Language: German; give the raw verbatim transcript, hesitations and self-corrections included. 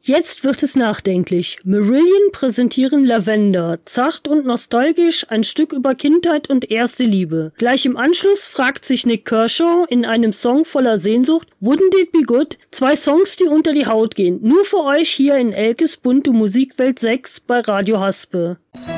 Jetzt wird es nachdenklich. Marillion präsentieren Lavender, zart und nostalgisch, ein Stück über Kindheit und erste Liebe. Gleich im Anschluss fragt sich Nik Kershaw in einem Song voller Sehnsucht, Wouldn't It Be Good? Zwei Songs, die unter die Haut gehen. Nur für euch hier in Elkes bunte Musikwelt sechs bei Radio Haspe.